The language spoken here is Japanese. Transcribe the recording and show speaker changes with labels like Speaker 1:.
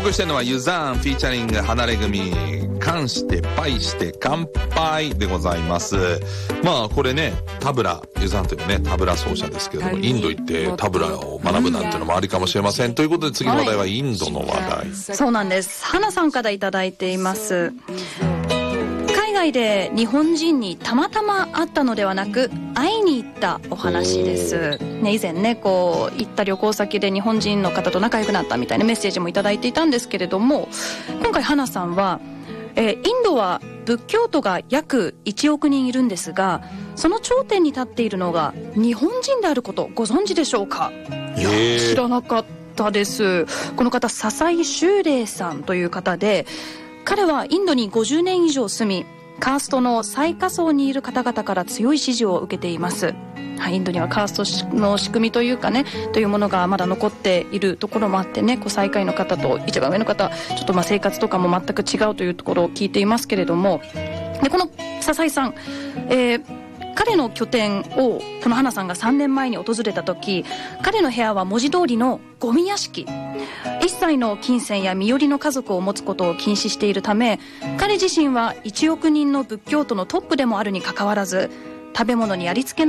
Speaker 1: 送りしてるのはユザーンフィーチャリング離れ組関してパイして乾杯でございます。まあこれねタブラユザーンというねタブラ奏者ですけれども、インド行ってタブラを学ぶなんていうのもありかもしれません。ということで次の話題はインドの話題。
Speaker 2: そうなんです。花さんからいただいています。海外で日本人にたまたま会ったのではなく会いに行ったお話です、ね、以前ねこう行った旅行先で日本人の方と仲良くなったみたいなメッセージもいただいていたんですけれども、今回花さんは、インドは仏教徒が約1億人いるんですが、その頂点に立っているのが日本人であることご存知でしょうか？いや知らなかったです。この方笹井秀玲さんという方で、彼はインドに50年以上住み、カーストの最下層にいる方々から強い支持を受けています。はい、インドにはカーストの仕組みというかねというものがまだ残っているところもあってね、こう最下位の方と一番上の方ちょっと生活とかも全く違うというところを聞いていますけれども、でこの笹井さん、彼の拠点をこの花さんが3年前に訪れた時、彼の部屋は文字通りのゴミ屋敷。一切の金銭や身寄りの家族を持つことを禁止しているため、彼自身は1億人の仏教徒のトップでもあるにかかわらず食べ物にありつけない